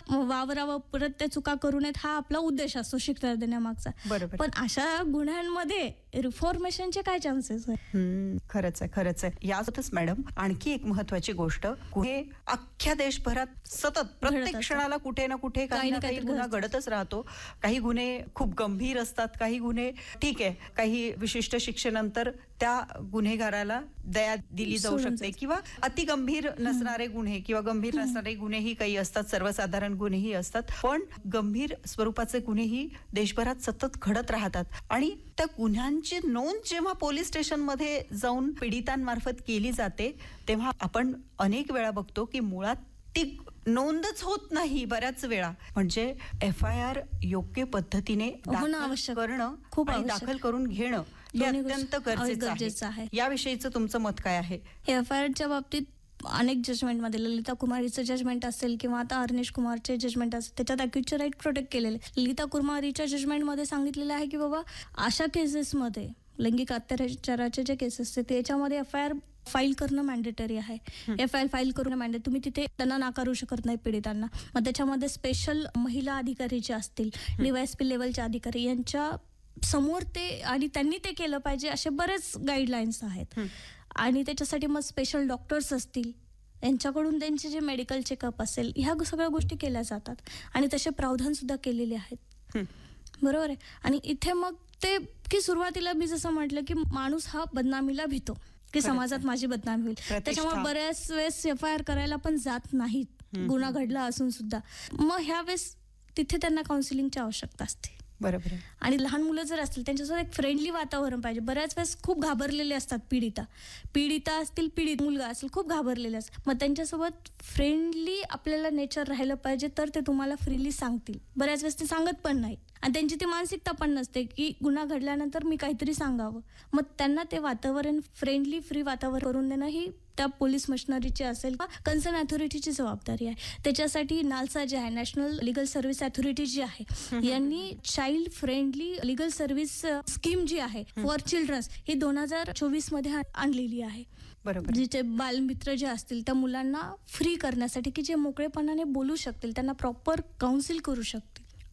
वावरावं, परत त्या चुका करू नयेत, हा आपला उद्देश असतो शिक्षा देण्यामागचा. बरोबर. पण अशा गुन्ह्यांमध्ये रिफॉर्मेशनचे काय चान्सेस आहे? खरंच आहे. यासोबतच मॅडम आणखी एक महत्वाची गोष्ट, गुन्हे अख्ख्या देशभरात सतत प्रत्येक असतात. क्षणाला कुठे ना कुठे काही ना काही गुन्हा घडतच राहतो. काही गुन्हे खूप गंभीर असतात, काही गुन्हे ठीक आहे, काही विशिष्ट शिक्षेनंतर त्या गुन्हेगाराला दया दिली जाऊ शकते, किंवा अति गंभीर नसणारे गुन्हे किंवा गंभीर नसणारे गुन्हेही काही असतात, सर्वसाधारण गुन्हेही असतात. पण गंभीर स्वरूपाचे गुन्हेही देशभरात सतत घडत राहतात. आणि त्या गुन्ह्यांची नोंद जेव्हा पोलीस स्टेशनमध्ये जाऊन पीडितांमार्फत केली जाते, तेव्हा आपण अनेक वेळा बघतो की मुळात ती नोंदच होत नाही बऱ्याच वेळा. म्हणजे FIR योग्य पद्धतीने करणं आणि दाखल करून घेणं हे अत्यंत गरजेचं आहे. याविषयीचं तुमचं मत काय आहे? FIRच्या बाबतीत अनेक जजमेंटमध्ये ललिता कुमारीचं जजमेंट असेल किंवा आता अरनेश कुमारचे जजमेंट असेल, त्याच्यात अक्युजचे राईट प्रोटेक्ट केलेले. ललिता कुमारीच्या जजमेंटमध्ये सांगितलेलं आहे की बाबा अशा केसेसमध्ये लैंगिक अत्याचाराचे जे केसेस आहेत त्याच्यामध्ये FIR फाईल करणं मॅन्डेटरी आहे. FIR फाईल करणं मॅन्डेटरी. तुम्ही तिथे त्यांना नाकारू शकत नाही पीडितांना. मग त्याच्यामध्ये स्पेशल महिला अधिकारी जे असतील, DYSP लेवलचे अधिकारी, यांच्या समोर ते आणि त्यांनी ते केलं पाहिजे, असे बरेच गाईडलाईन्स आहेत. आणि त्याच्यासाठी मग स्पेशल डॉक्टर्स असतील, यांच्याकडून त्यांचे जे मेडिकल चेकअप असेल, ह्या सगळ्या गोष्टी केल्या जातात. आणि तसे प्रावधान सुद्धा केलेले आहेत. बरोबर आहे. आणि इथे मग ते की सुरुवातीला मी जसं म्हटलं की माणूस हा बदनामीला भीतो की समाजात माझी बदनामी होईल, त्याच्यामुळे बऱ्याच वेळेस FIR करायला पण जात नाहीत, गुन्हा घडला असून सुद्धा. मग ह्या वेळेस तिथे त्यांना काउन्सिलिंगची आवश्यकता असते. बरोबर आहे. आणि लहान मुलं जर असतील त्यांच्यासोबत एक फ्रेंडली वातावरण पाहिजे. बऱ्याच वेळेस खूप घाबरलेले असतात पीडिता असतील, पीडित मुलगा असेल, खूप घाबरलेले असतात. मग त्यांच्यासोबत फ्रेंडली आपल्याला नेचर राहिलं पाहिजे, तर ते तुम्हाला फ्रीली सांगतील. बऱ्याच वेळेस ते सांगत पण नाही आणि त्यांची ती मानसिकता पण नसते की गुन्हा घडल्यानंतर मी काहीतरी सांगावं. मग त्यांना ते वातावरण फ्रेंडली, फ्री वातावरण करून देणं ही त्या पोलीस मशिनरीची असेल किंवा कन्सर्न अथॉरिटीची जबाबदारी आहे. त्याच्यासाठी नालसा जे आहे, नॅशनल लिगल सर्व्हिस अथॉरिटी जी आहे, यांनी child friendly legal service scheme जी आहे फॉर चिल्ड्रन्स ही 2024 मध्ये आणलेली आहे. बरोबर. जिथे बालमित्र जे असतील त्या मुलांना फ्री करण्यासाठी की जे मोकळेपणाने बोलू शकतील, त्यांना प्रॉपर काउन्सिल करू शकतील.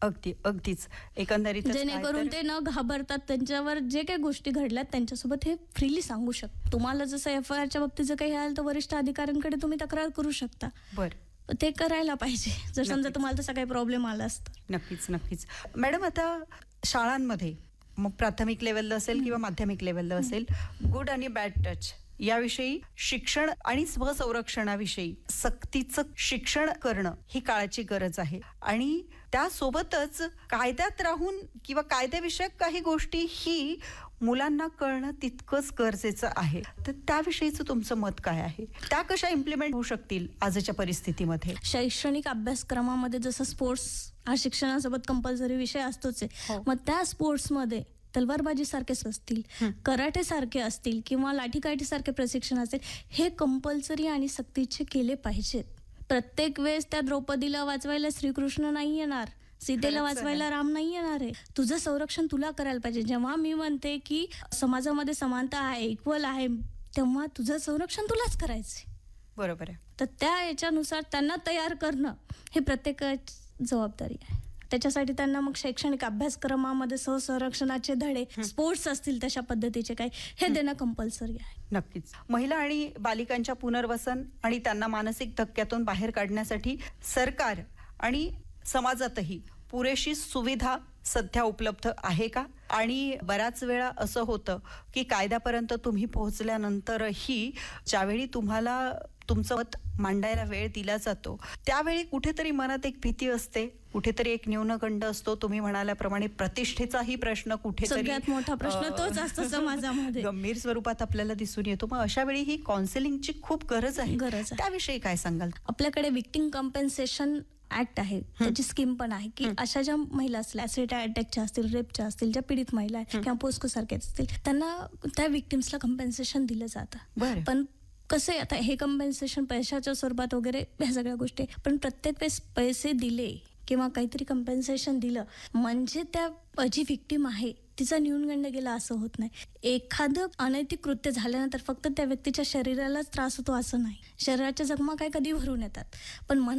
अगदीच. एकंदरीत जेणेकरून ते न घाबरतात, त्यांच्यावर जे काही गोष्टी घडल्यात त्यांच्यासोबत हे फ्रीली सांगू शकतात. तुम्हाला जसं FIRच्या बाबतीत जर काही आलं तर वरिष्ठ अधिकाऱ्यांकडे तुम्ही तक्रार करू शकता. बरं, ते करायला पाहिजे जर समजा तुम्हाला तसा काही प्रॉब्लेम आला असता. नक्कीच. मॅडम, आता शाळांमध्ये मग प्राथमिक लेवलला असेल किंवा माध्यमिक लेवलला असेल, गुड आणि बॅड टच याविषयी शिक्षण आणि स्वसंरक्षणाविषयी सक्तीचं शिक्षण करणं ही काळाची गरज आहे. आणि त्यासोबतच कायद्यात राहून किंवा कायद्याविषयक काही गोष्टी ही मुलांना कळणं तितकंच गरजेचं आहे. तर त्याविषयीचं तुमचं मत काय आहे? त्या कशा इम्प्लिमेंट होऊ शकतील आजच्या परिस्थितीमध्ये? शैक्षणिक अभ्यासक्रमामध्ये जसं स्पोर्ट्स हा शिक्षणासोबत कंपल्सरी विषय असतोच आहे. मग त्या स्पोर्ट्समध्ये तलवारबाजी सारखे असतील, कराटे सारखे असतील किंवा लाठीकाठी सारखे प्रशिक्षण असेल, हे कंपल्सरी आणि सक्तीचे केले पाहिजेत. प्रत्येक वेळेस त्या द्रौपदीला वाचवायला श्रीकृष्ण नाही येणार, सीतेला वाचवायला राम नाही येणार आहे. तुझं संरक्षण तुला करायला पाहिजे. जेव्हा मी म्हणते की समाजामध्ये समानता आहे, इक्वल आहे, तेव्हा तुझं संरक्षण तुलाच करायचंय. बरोबर आहे. तर त्या याच्यानुसार त्यांना तयार करणं हे प्रत्येकाची जबाबदारी आहे. त्याच्यासाठी त्यांना मग शैक्षणिक अभ्यासक्रमामध्ये संरक्षणाचे धडे, स्पोर्ट्स असतील तशा पद्धतीचे काही, हे देणं कंपल्सरी आहे. नक्कीच. महिला आणि बालिकांच्या पुनर्वसन आणि त्यांना मानसिक धक्क्यातून बाहेर काढण्यासाठी सरकार आणि समाजातही पुरेशी सुविधा सध्या उपलब्ध आहे का? आणि बऱ्याच वेळा असं होतं की कायद्यापर्यंत तुम्ही पोहोचल्यानंतरही ज्यावेळी तुम्हाला तुमचं मत मांडायला वेळ दिला जातो, त्यावेळी कुठेतरी मनात एक भीती असते, कुठेतरी एक न्यूनगंड असतो. तुम्ही म्हणाल्याप्रमाणे प्रतिष्ठेचाही प्रश्न कुठेतरी सगळ्यात मोठा प्रश्न तोच असतो समाजामध्ये, गंभीर स्वरूपात आपल्याला दिसून येतो. मग अशा वेळी ही काउन्सिलिंगची खूप गरज आहे. त्याविषयी काय सांगाल? आपल्याकडे विक्टिम कॉम्पेन्सेशन ऍक्ट आहे, त्याची स्कीम पण आहे की अशा ज्या महिला असतील, ऍसिड अटॅकच्या असतील, रेपच्या असतील, ज्या पीडित महिला आहेत किंवा पोस्को सारख्या असतील, त्यांना त्या विक्टिम्सला कॉम्पेन्सेशन दिलं जातं. पण कसं आहे, आता हे कॉम्पेन्सेशन पैशाच्या स्वरूपात वगैरे ह्या सगळ्या गोष्टी, पण प्रत्येक वेळेस पैसे दिले किंवा काहीतरी कॉम्पेन्सेशन दिलं म्हणजे त्या जी विक्टिम आहे तिचा न्यूनगंड गेला असं होत नाही. एखादं अनैतिक कृत्य झाल्यानंतर फक्त त्या व्यक्तीच्या शरीरालाच त्रास होतो असं नाही. शरीराच्या जखमा काय कधी भरून येतात, पण